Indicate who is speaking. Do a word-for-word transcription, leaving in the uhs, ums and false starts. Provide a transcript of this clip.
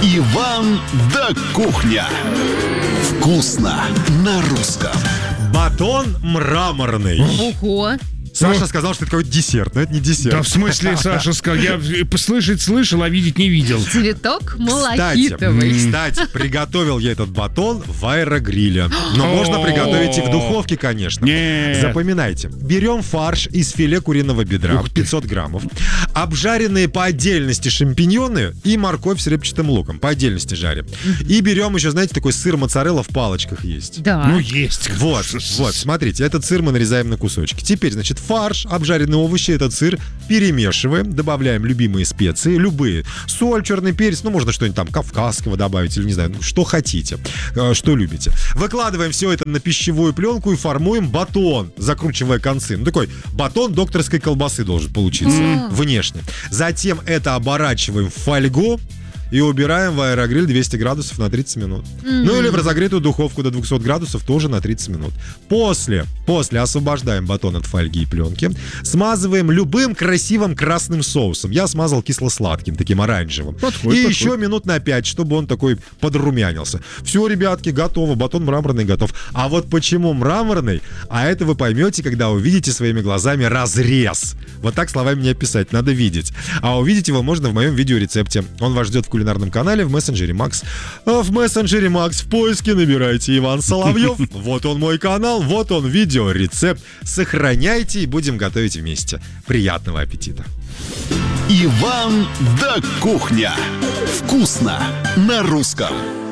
Speaker 1: Иван да кухня. Вкусно на русском.
Speaker 2: Батон мраморный.
Speaker 3: Ого.
Speaker 2: Саша сказал, что это какой-то десерт, но это не десерт.
Speaker 4: Да в смысле, Саша сказал, я слышать слышал, а видеть не видел.
Speaker 3: Цветок
Speaker 2: Кстати,
Speaker 3: малахитовый.
Speaker 2: кстати, приготовил я этот батон в аэрогриле. Но можно приготовить и в духовке, конечно.
Speaker 4: Нет.
Speaker 2: Запоминайте. Берем фарш из филе куриного бедра, пятьсот граммов. Обжаренные по отдельности шампиньоны и морковь с репчатым луком. По отдельности жарим. И берем еще, знаете, такой сыр моцарелла в палочках есть.
Speaker 3: Да.
Speaker 4: Ну, есть.
Speaker 2: Вот, вот, смотрите, этот сыр мы нарезаем на кусочки. Теперь, значит, фарш, обжаренные овощи, этот сыр перемешиваем, добавляем любимые специи, любые. Соль, черный перец, ну, можно что-нибудь там кавказского добавить или, не знаю, ну, что хотите, э, что любите. Выкладываем все это на пищевую пленку и формуем батон, закручивая концы. Ну, такой батон докторской колбасы должен получиться mm. внешне. Затем это оборачиваем в фольгу и убираем в аэрогриль двести градусов на тридцать минут. Mm-hmm. Ну или в разогретую духовку до двухсот градусов тоже на тридцать минут. После, после освобождаем батон от фольги и пленки, смазываем любым красивым красным соусом. Я смазал кисло-сладким, таким оранжевым. Подходит, и подходит. Еще минут на пять, чтобы он такой подрумянился. Все, ребятки, готово. Батон мраморный готов. А вот почему мраморный? А это вы поймете, когда увидите своими глазами разрез. Вот так словами не описать, надо видеть. А увидеть его можно в моем видеорецепте. Он вас ждет в кулинарном канале в мессенджере Макс. А в мессенджере Макс в поиске набирайте Иван Соловьев. Вот он мой канал, вот он видеорецепт. Сохраняйте и будем готовить вместе. Приятного аппетита.
Speaker 1: Иван да кухня. Вкусно на русском.